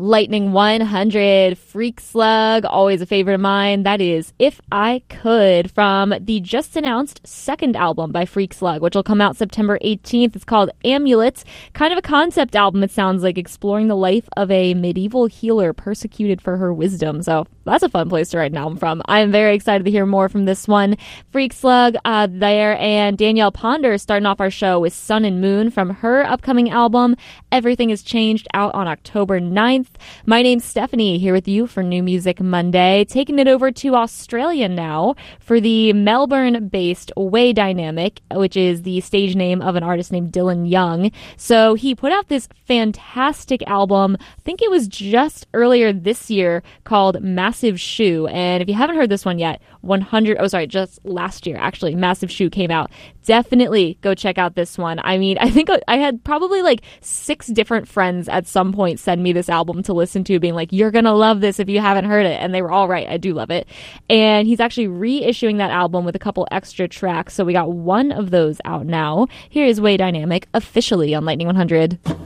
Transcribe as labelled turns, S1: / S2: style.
S1: Lightning 100, Freak Slug, always a favorite of mine. That is If I Could, from the just announced second album by Freak Slug, which will come out September 18th. It's called Amulets. Kind of a concept album, it sounds like, exploring the life of a medieval healer persecuted for her wisdom. So that's a fun place to write an album from. I'm very excited to hear more from this one. Freak Slug there, and Danielle Ponder starting off our show with Sun and Moon from her upcoming album, Everything Has Changed, out on October 9th. My name's Stephanie, here with you for New Music Monday, taking it over to Australia now for the Melbourne-based Way Dynamic, which is the stage name of an artist named Dylan Young. So he put out this fantastic album, I think it was just earlier this year, called Massive Shoe. And if you haven't heard this one yet, just last year, actually, Massive Shoe came out. Definitely go check out this one. I mean, I think I had probably like 6 different friends at some point send me this album to listen to, being like, you're gonna love this if you haven't heard it. And they were all right. I do love it. And he's actually reissuing that album with a couple extra tracks. So we got one of those out now. Here is Way Dynamic officially on Lightning 100.